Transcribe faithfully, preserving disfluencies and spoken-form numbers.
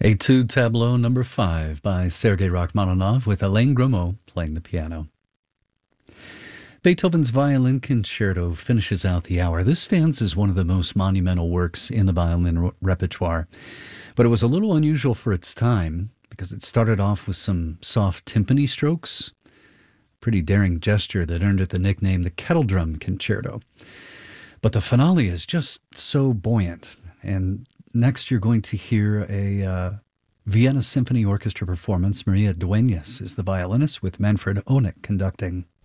Etude Tableau number five by Sergei Rachmaninoff with Alain Grimaud playing the piano. Beethoven's Violin Concerto finishes out the hour. This stands as one of the most monumental works in the violin repertoire, but it was a little unusual for its time because it started off with some soft timpani strokes, pretty daring gesture that earned it the nickname the Kettle Drum Concerto. But the finale is just so buoyant, and next you're going to hear a uh, Vienna Symphony Orchestra performance. Maria Dueñas is the violinist with Manfred Honeck conducting.